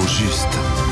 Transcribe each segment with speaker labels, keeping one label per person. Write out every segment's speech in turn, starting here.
Speaker 1: juste.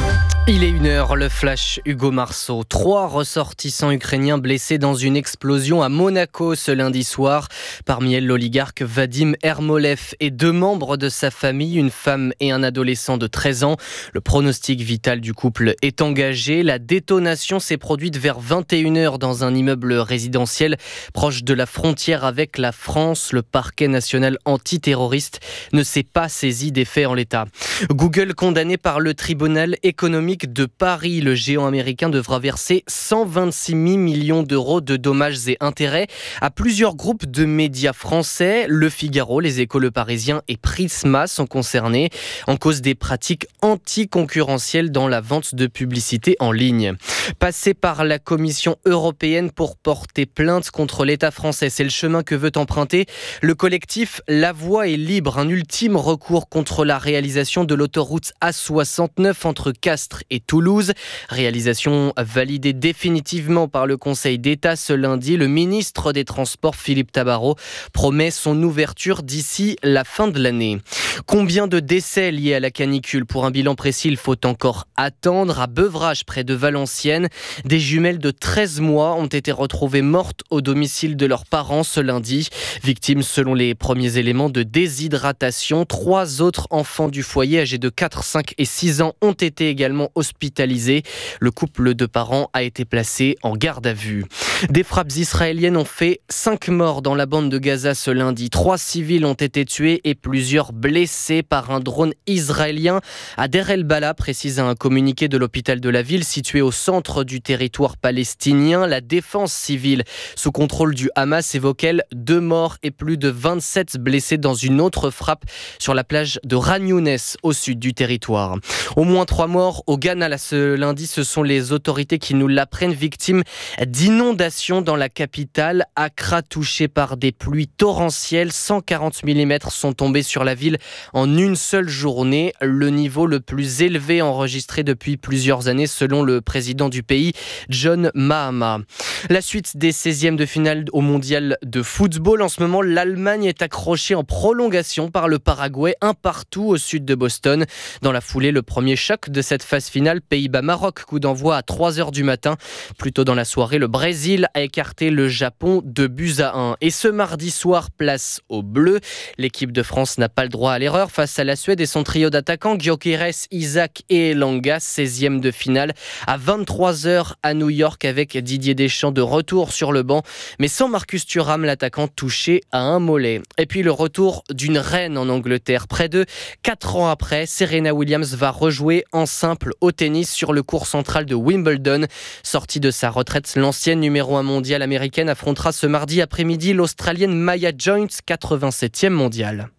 Speaker 2: Il est 1h, le flash Hugo Marceau. 3 ressortissants ukrainiens blessés dans une explosion à Monaco ce lundi soir. Parmi elles, l'oligarque Vadim Ermolev et 2 membres de sa famille, une femme et un adolescent de 13 ans. Le pronostic vital du couple est engagé. La détonation s'est produite vers 21h dans un immeuble résidentiel proche de la frontière avec la France. Le parquet national antiterroriste ne s'est pas saisi des faits en l'état. Google condamné par le tribunal économique de Paris. Le géant américain devra verser 126 millions d'euros de dommages et intérêts à plusieurs groupes de médias français. Le Figaro, Les Échos, Le Parisien et Prisma sont concernés en cause des pratiques anticoncurrentielles dans la vente de publicité en ligne. Passer par la Commission européenne pour porter plainte contre l'État français, c'est le chemin que veut emprunter le collectif La Voie est libre, un ultime recours contre la réalisation de l'autoroute A69 entre Castres et Toulouse. Réalisation validée définitivement par le Conseil d'État ce lundi. Le ministre des Transports, Philippe Tabarot, promet son ouverture d'ici la fin de l'année. Combien de décès liés à la canicule? Pour un bilan précis, il faut encore attendre. À Beuvrages, près de Valenciennes, des jumelles de 13 mois ont été retrouvées mortes au domicile de leurs parents ce lundi. Victimes, selon les premiers éléments, de déshydratation. 3 autres enfants du foyer, âgés de 4, 5 et 6 ans, ont été également hospitalisés. Le couple de parents a été placé en garde à vue. Des frappes israéliennes ont fait 5 morts dans la bande de Gaza ce lundi. 3 civils ont été tués et plusieurs blessés par un drone israélien à Der el-Bala, précise un communiqué de l'hôpital de la ville situé au centre du territoire palestinien. La défense civile sous contrôle du Hamas évoque 2 morts et plus de 27 blessés dans une autre frappe sur la plage de Khan Younes au sud du territoire. Au moins 3 morts au Ghana ce lundi, ce sont les autorités qui nous l'apprennent, victimes d'inondations dans la capitale. Accra touchée par des pluies torrentielles, 140 mm sont tombés sur la ville en une seule journée, le niveau le plus élevé enregistré depuis plusieurs années selon le président du pays, John Mahama. La suite des 16e de finale au mondial de football. En ce moment, l'Allemagne est accrochée en prolongation par le Paraguay, 1-1 au sud de Boston. Dans la foulée, le premier choc de cette phase finale, Pays-Bas-Maroc, coup d'envoi à 3h du matin. Plus tôt dans la soirée, le Brésil a écarté le Japon 2-1. Et ce mardi soir, place aux Bleus. L'équipe de France n'a pas le droit à l'erreur face à la Suède et son trio d'attaquants, Gyökeres, Isaac et Elanga, 16e de finale à 23h à New York avec Didier Deschamps de retour sur le banc, mais sans Marcus Thuram, l'attaquant touché à un mollet. Et puis le retour d'une reine en Angleterre. Près de 4 ans après, Serena Williams va rejouer en simple au tennis sur le court central de Wimbledon. Sortie de sa retraite, l'ancienne numéro 1 mondiale américaine affrontera ce mardi après-midi l'Australienne Maya Joynes, 87e mondiale.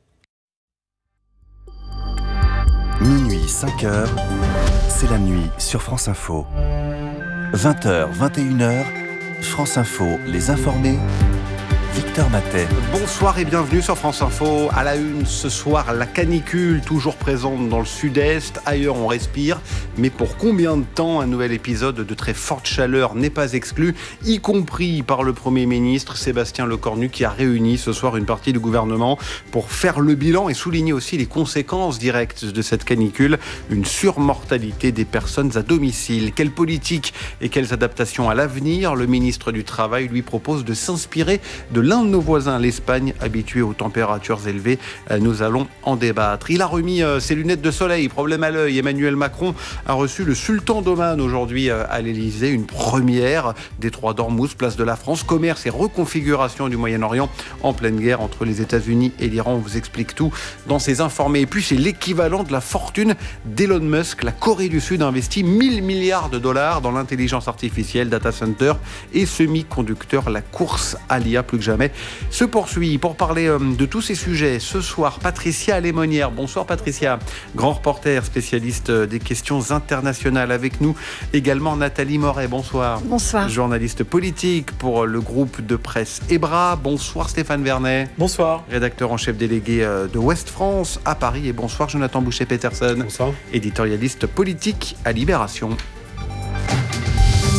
Speaker 1: Minuit, 5h, c'est la nuit sur France Info. 20h, 21h, France Info, les informés. Victor Matet.
Speaker 3: Bonsoir et bienvenue sur France Info. À la une ce soir, la canicule toujours présente dans le sud-est. Ailleurs, on respire. Mais pour combien de temps un nouvel épisode de très forte chaleur n'est pas exclu, y compris par le Premier ministre Sébastien Lecornu qui a réuni ce soir une partie du gouvernement pour faire le bilan et souligner aussi les conséquences directes de cette canicule. Une surmortalité des personnes à domicile. Quelle politique et quelles adaptations à l'avenir? Le ministre du Travail lui propose de s'inspirer de l'un de nos voisins, l'Espagne, habitué aux températures élevées. Nous allons en débattre. Il a remis ses lunettes de soleil, problème à l'œil. Emmanuel Macron a reçu le sultan d'Oman aujourd'hui à l'Elysée. Une première, détroit d'Ormuz, place de la France. Commerce et reconfiguration du Moyen-Orient en pleine guerre entre les États-Unis et l'Iran. On vous explique tout dans ces informés. Et puis c'est l'équivalent de la fortune d'Elon Musk. La Corée du Sud investit 1000 milliards de dollars dans l'intelligence artificielle, data center et semi-conducteurs. La course à l'IA plus que jamais se poursuit. Pour parler de tous ces sujets, ce soir, Patricia Lémonière. Bonsoir Patricia, grand reporter spécialiste des questions internationales. Avec nous également Nathalie Moret. Bonsoir.
Speaker 4: Bonsoir.
Speaker 3: Journaliste politique pour le groupe de presse EBRA. Bonsoir Stéphane Vernet.
Speaker 5: Bonsoir.
Speaker 3: Rédacteur en chef délégué de Ouest France à Paris. Et bonsoir Jonathan Boucher-Peterson.
Speaker 5: Bonsoir.
Speaker 3: Éditorialiste politique à Libération.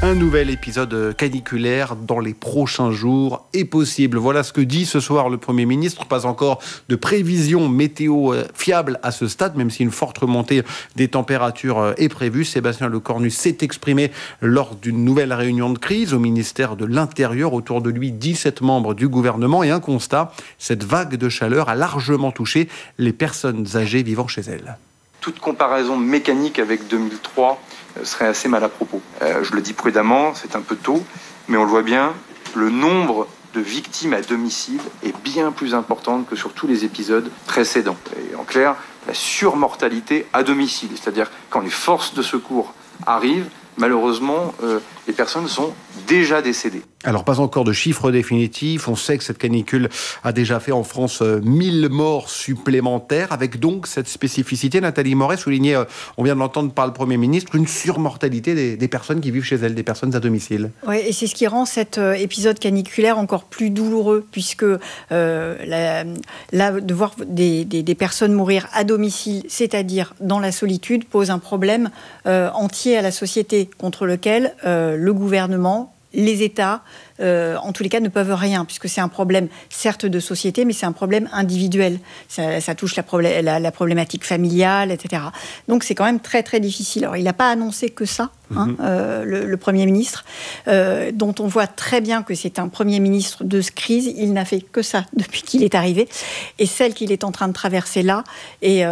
Speaker 3: Un nouvel épisode caniculaire dans les prochains jours est possible. Voilà ce que dit ce soir le Premier ministre. Pas encore de prévision météo fiable à ce stade, même si une forte remontée des températures est prévue. Sébastien Lecornu s'est exprimé lors d'une nouvelle réunion de crise au ministère de l'Intérieur. Autour de lui, 17 membres du gouvernement et un constat. Cette vague de chaleur a largement touché les personnes âgées vivant chez elles.
Speaker 4: Toute comparaison mécanique avec 2003 serait assez mal à propos. Je le dis prudemment, c'est un peu tôt, mais on le voit bien, le nombre de victimes à domicile est bien plus important que sur tous les épisodes précédents. Et en clair, la surmortalité à domicile, c'est-à-dire quand les forces de secours arrivent, malheureusement, les personnes sont déjà décédées.
Speaker 3: Alors, pas encore de chiffres définitifs. On sait que cette canicule a déjà fait en France 1000 morts supplémentaires, avec donc cette spécificité. Nathalie Moret soulignait, on vient de l'entendre par le Premier ministre, une surmortalité des personnes qui vivent chez elles, des personnes à domicile.
Speaker 5: Oui, et c'est ce qui rend cet épisode caniculaire encore plus douloureux, puisque là, de voir des personnes mourir à domicile, c'est-à-dire dans la solitude, pose un problème entier à la société, contre lequel le gouvernement, les États, en tous les cas, ne peuvent rien, puisque c'est un problème, certes, de société, mais c'est un problème individuel. Ça touche la problématique familiale, etc. Donc, c'est quand même très, très difficile. Alors, il n'a pas annoncé que ça, le Premier ministre, dont on voit très bien que c'est un Premier ministre de crise. Il n'a fait que ça depuis qu'il est arrivé. Et celle qu'il est en train de traverser là est